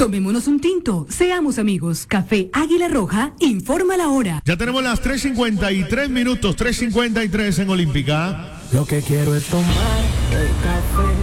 Tomémonos un tinto, seamos amigos. Café Águila Roja, informa la hora. Ya tenemos las 3:53 minutos, 3:53 en Olímpica. Lo que quiero es tomar el café.